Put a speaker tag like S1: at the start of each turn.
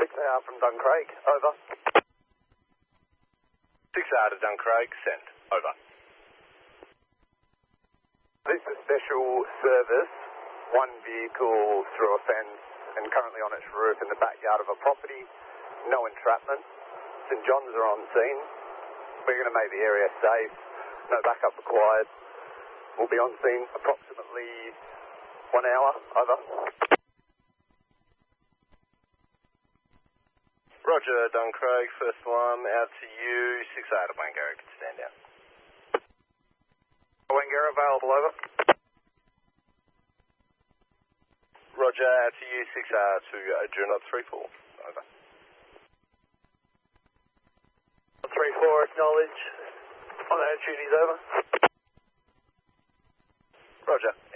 S1: 6R from Duncraig, over.
S2: 6R to Duncraig, send, over.
S1: This is special service, one vehicle through a fence and currently on its roof in the backyard of a property, no entrapment. St John's are on scene. We're going to make the area safe, no backup required. We'll be on scene approximately 1 hour, over.
S2: Roger, Duncraig, first alarm out to you, 6R to Wangara, can stand down.
S1: Wangara available, over.
S2: Roger, out to you, 6R to Juno 34, over.
S1: 34, acknowledge. On that duties, over.
S2: Roger.